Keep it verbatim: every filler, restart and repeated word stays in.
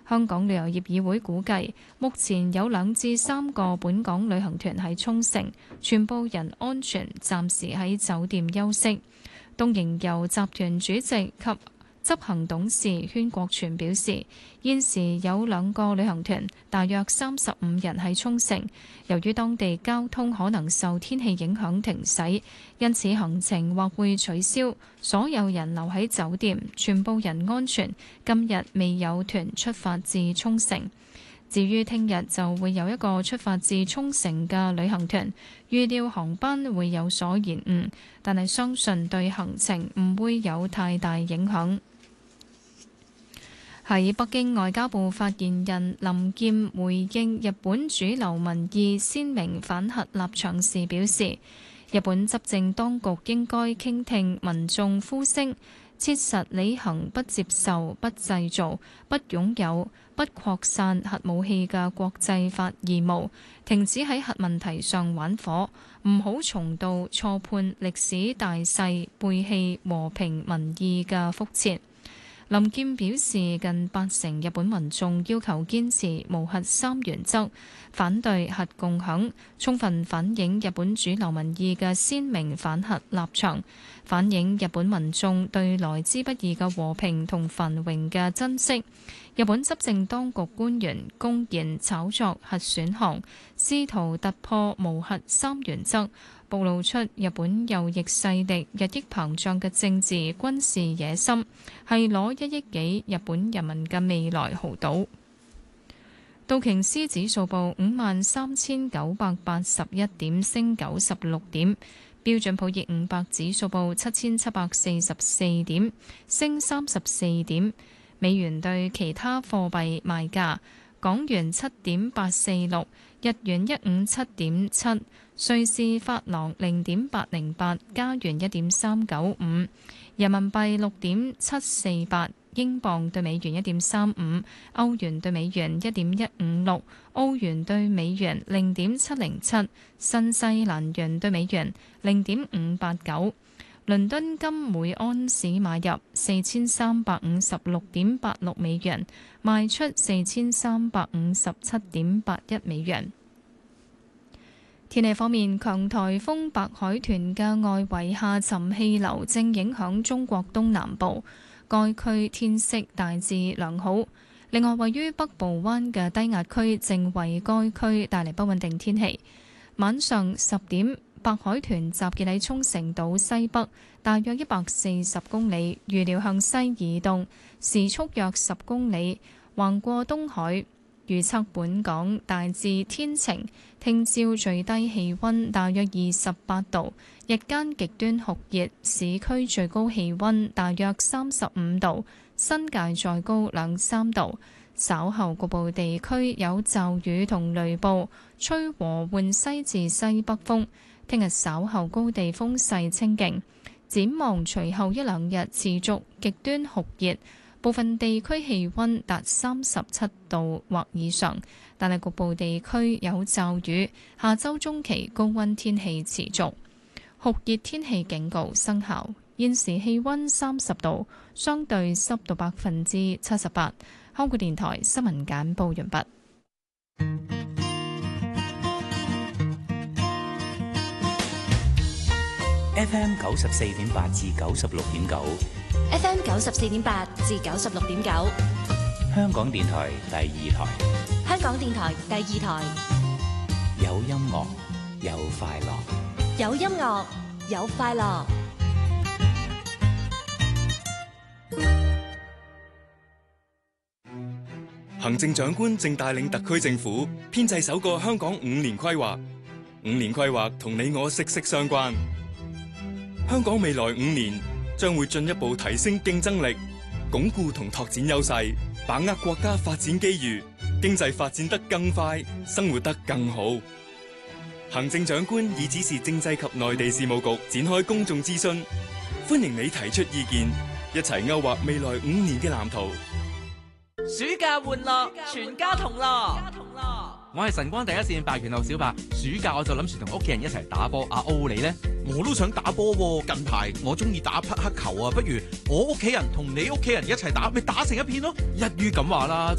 香港旅遊業議會估計，目前有兩至三個本港旅行團喺沖繩，全部人安全，暫時喺酒店休息。東瀛遊集團主席及執行董事禤國全表示，現時有兩個旅行團，大約三十五人喺沖繩，由於當地交通可能受天氣影響停駛，因此行程或會取消，所有人留喺酒店，全部人安全。今日未有團出發至沖繩。至於聽日就會有一個出發至沖繩嘅旅行團，預料航班會有所延誤，但係相信對行程唔會有太大影響。喺北京，外交部發言人林劍回應日本主流民意鮮明反核立場時表示，日本執政當局應該傾聽民眾呼聲，切實履行不接受、不製造、不擁有、不擴散核武器嘅國際法義務，停止喺核問題上玩火，唔好重蹈錯判歷史大勢、背棄和平民意嘅覆轍。林劍表示，近八成日本民眾要求堅持無核三原則，反對核共享，充分反映日本主流民意嘅鮮明反核立場，反映日本民眾對來之不易嘅和平同繁榮嘅珍惜。日本執政當局官員公然炒作核選項，試圖突破無核三原則，暴露出日本右翼勢力日益膨脹嘅政治軍事野心，係攞一億幾日本人民嘅未來豪賭。道瓊斯指數報五萬三千九百八十一點，升九十六點；標準普爾五百指數報七千七百四十四點，升三十四點。美元對其他貨幣賣價：港元七點八四六，日元一五七點七，瑞士法郎零點八零八，加元一點三九五，人民幣六點七四八，英鎊對美元一點三五，歐元對美元一點一五六，澳元對美元零點七零七，新西蘭元對美元零點五八九。倫敦金每安士買入四千三百五十六點八六美元，賣出四千三百五十七點八一美元。天氣方面，強颱風白海豚嘅外圍下沉氣流正影響中國東南部，該區天色大致良好。另外，位於北部灣嘅低壓區正為該區帶嚟不穩定天氣。晚上十點，白海豚集結喺沖繩島西北，大約一百四十公里，預料向西移動，時速約十公里，橫過東海。預測本港大致天晴，聽朝最低氣溫大約二十八度，日間極端酷熱，市區最高氣溫大約三十五度，新界再高兩三度。稍後局部地區有驟雨同雷暴，吹和緩西至西北風。聽日稍後高地風勢清勁，展望隨後一兩日持續極端酷熱，部分地區氣溫達三十七度或以上，但係局部地區有驟雨。下周中期高溫天氣持續，酷熱天氣警告生效。現時氣溫三十度，相對濕度百分之七十八。香港電台新聞簡報完畢。 F M 九十四點八至九十六點九 ，F M 九十四點八至九十六點九， 香港電台第二台， 香港電台第二台， 有音樂有快樂， 有音樂有快樂。 行政長官正帶領特區政府編製首個香港五年規劃，五年規劃同你我息息相關。香港未來五年將會進一步提升競爭力，鞏固同拓展優勢，把握國家發展機遇，經濟發展得更快，生活得更好。行政長官已指示政制及內地事務局展開公眾諮詢，歡迎你提出意見，一齊勾畫未來五年嘅藍圖。 暑假玩樂，全家同樂。 我係晨光第一線白拳路小白，暑假我就諗住同屋企人一齊打波。阿歐你呢？ 我都想打波喎，近排我中意打匹克球啊，不如我屋企人同你屋企人一齊打，咪打成一片咯。 一於咁話啦。